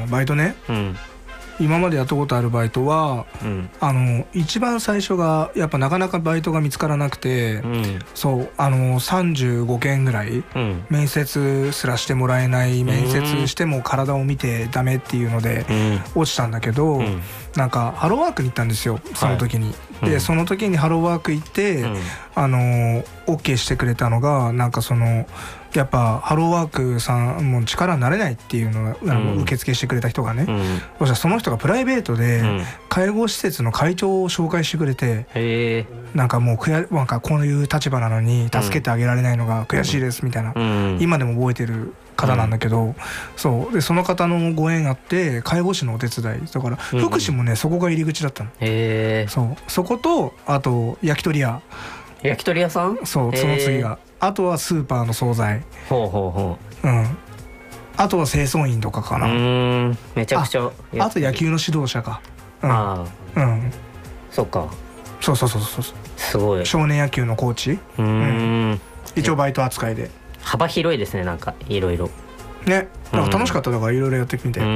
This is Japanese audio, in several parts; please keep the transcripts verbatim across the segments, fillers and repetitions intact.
のバイトね、 うん、 今までやったことあるバイトは、 うん、 あの一番最初がやっぱなかなかバイトが見つからなくて、 うん、 そうあのさんじゅうごけんぐらい、 うん、 面接すらしてもらえない、面接しても体を見てダメっていうので落ちたんだけど、うん、なんかハローワークに行ったんですよその時に、はい、で、うん、その時にハローワーク行って、うん、あの OK してくれたのがなんかそのやっぱハローワークさんも力になれないっていうのを、うん、受付してくれた人がね、うん、そしたらその人がプライベートで介護施設の会長を紹介してくれて、うん、なんかもうくやなんかこういう立場なのに助けてあげられないのが悔しいですみたいな、うん、今でも覚えてる方なんだけど、うん、そうでその方のご縁あって介護士のお手伝いだから福祉もね、うん、そこが入り口だったの。へそうそことあと焼き鳥屋焼き鳥屋さんそうその次があとはスーパーの惣菜ほうほうほううんあとは清掃員とかかな。うーんめちゃくちゃあ, あと野球の指導者か、うん、 ああうんそっかそうそうそうそうすごい少年野球のコーチうーん、うん、 一応バイト扱いで幅広いですねなんかいろいろねなんか楽しかっただからいろいろやってみて、うん、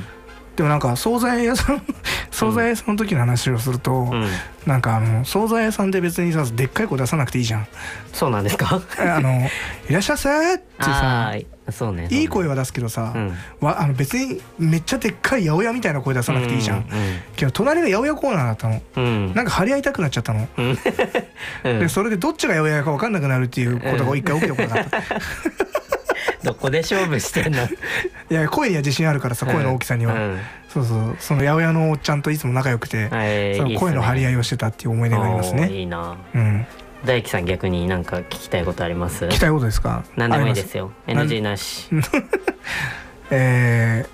でもなんか惣菜屋さん惣菜屋さんの時の話をすると、うん、なんかあの惣菜屋さんで別にさでっかい声出さなくていいじゃん。 そうなんですかあのいらっしゃいませってさそうねいい声は出すけどさ、うん、わあの別にめっちゃでっかい八百屋みたいな声出さなくていいじゃん、うんうん、けど隣が八百屋コーナーだったの、うん、なんか張り合いたくなっちゃったの、うん、でそれでどっちが八百屋か分かんなくなるっていうことが一回起きたことがあったどこで勝負してんのいや声には自信あるからさ声の大きさには、うん、そうそうその八百屋のおっちゃんといつも仲良くて、えー、その声の張り合いをしてたっていう思い出がありますね。 いいな、 うん、 大輝さん逆に何か聞きたいことあります？ 聞きたいことですか？ 何でもいいですよ エヌジー なしえ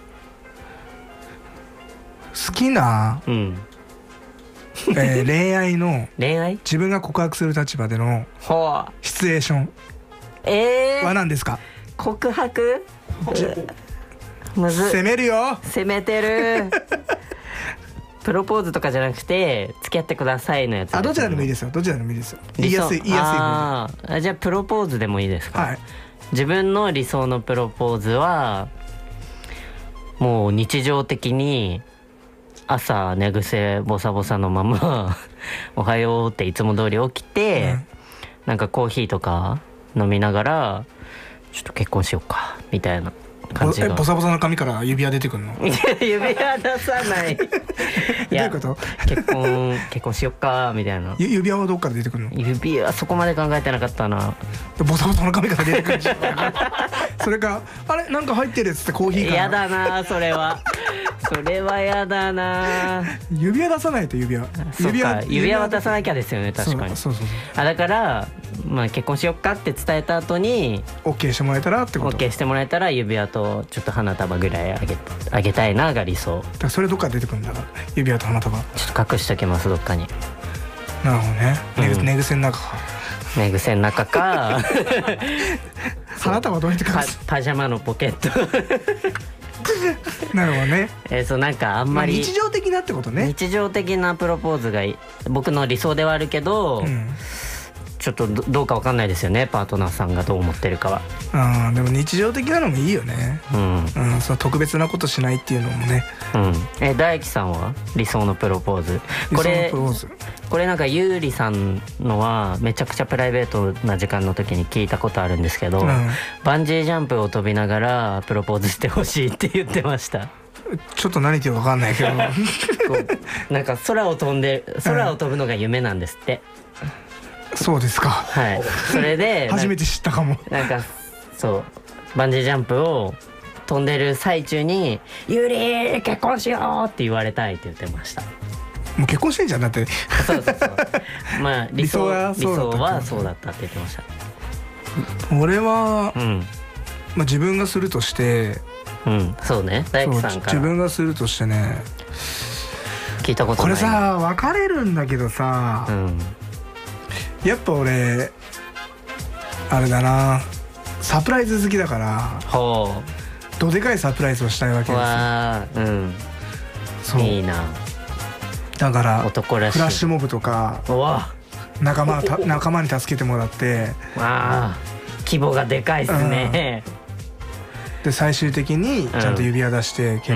ー、好きな、うんえー、恋愛の恋愛自分が告白する立場でのシチュエーションえー、 は何ですか？ 告白むず攻めるよ攻めてるプロポーズとかじゃなくて付き合ってくださいのやつ。 あどちらでもいいですよどちらでもいいですよ言いやすい言いやすいああじゃあプロポーズでもいいですか？ はい自分の理想のプロポーズはもう日常的に朝寝癖ボサボサのままおはようっていつも通り起きて、うん、なんかコーヒーとか飲みながらちょっと結婚しようかみたいな感じが。 えボサボサの髪から指輪出てくるの？ 指輪出さないいやどういうこと？ 結婚結婚しよっかみたいな。 指輪はどっから出てくるの？ 指輪そこまで考えてなかったな。 ボサボサの髪から出てくるじゃんそれかあれなんか入ってるっつってコーヒーから。 やだなそれはそれはやだな。 指輪出さないと指輪指輪指輪は出さなきゃですよね確かに。 そうそうそうあだからまあ結婚しよっかって伝えた後に OK してもらえたらってこと。 OK してもらえたら指輪とちょっと花束ぐらいあげあげたいなが理想。 だからそれどっから出てくるんだから指輪と花束ちょっと隠しときますどっかに。 なるほどね、うん、寝癖の中か寝癖の中か花束どうやって隠す？ パジャマのポケットなるほどね。 えー、そうなんかあんまり、 まあ、日常的なってことね。 日常的なプロポーズが僕の理想ではあるけど、うん、ちょっと ど, どうかわかんないですよねパートナーさんがどう思ってるかは。 あでも日常的なのもいいよね、うんうん、その特別なことしないっていうのもね、 うん、え大輝さんは理想のプロポーズこれこれなんかゆうりさんのはめちゃくちゃプライベートな時間の時に聞いたことあるんですけど、うん、バンジージャンプを飛びながらプロポーズしてほしいって言ってました。 ちょっと何言ってるか分かんないけどなんか空を飛んで空を飛ぶのが夢なんですって、 うん、そうですか。 はいそれで初めて知ったかも。 なんかそうバンジージャンプを飛んでる最中にゆうり結婚しようって言われたいって言ってました。 もう結婚してんじゃんだって。 そうそうそうまあ理想は理想はそうだったって言ってました。 俺は、うんまあ、自分がするとしてうんそうね大輝さんから自分がするとしてね聞いたことない。 これさ分かれるんだけどさ、うん、やっぱ俺あれだなサプライズ好きだからほうどでかいサプライズをしたいわけですよ。わー、うん、そういいな。だから男らしいフラッシュモブとか仲間た仲間に助けてもらってわあ規模がでかいっすね、 うん、で最終的にちゃんと指輪出して、うん